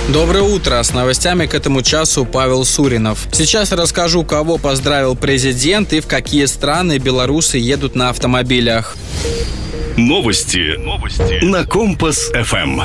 Доброе утро! С новостями к этому часу Павел Суринов. Сейчас расскажу, кого поздравил президент и в какие страны белорусы едут на автомобилях. Новости на Компас-ФМ.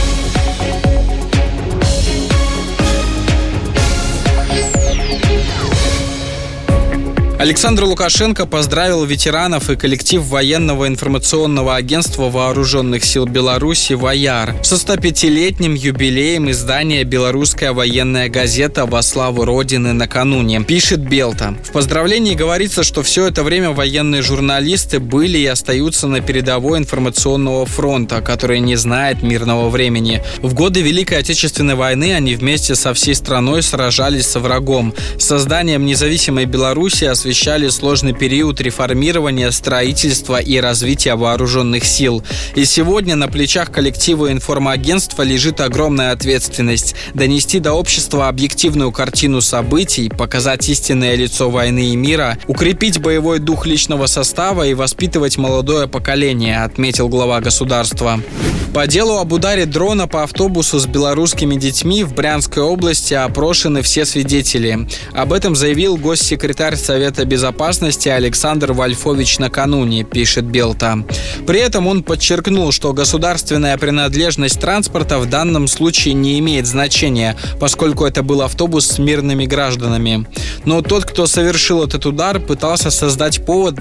Александр Лукашенко поздравил ветеранов и коллектив военного информационного агентства Вооруженных сил Беларуси «ВОЯР» со 105-летним юбилеем издания «Белорусская военная газета» во славу Родины накануне, пишет Белта. В поздравлении говорится, что все это время военные журналисты были и остаются на передовой информационного фронта, который не знает мирного времени. В годы Великой Отечественной войны они вместе со всей страной сражались со врагом. С созданием независимой Беларуси освещали сложный период реформирования, строительства и развития вооруженных сил. И сегодня на плечах коллектива информагентства лежит огромная ответственность – донести до общества объективную картину событий, показать истинное лицо войны и мира, укрепить боевой дух личного состава и воспитывать молодое поколение, отметил глава государства. По делу об ударе дрона по автобусу с белорусскими детьми в Брянской области опрошены все свидетели. Об этом заявил госсекретарь Совета безопасности Александр Вольфович накануне, пишет Белта. При этом он подчеркнул, что государственная принадлежность транспорта в данном случае не имеет значения, поскольку это был автобус с мирными гражданами. Но тот, кто совершил этот удар, пытался создать повод